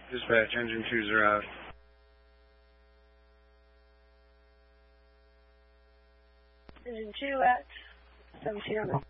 Dispatch, engine 2's out. Engine 2 at 1700.